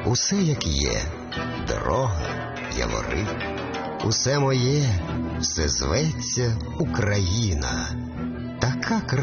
Усе як є, дорога, явори, усе моє, все зветься Україна. Така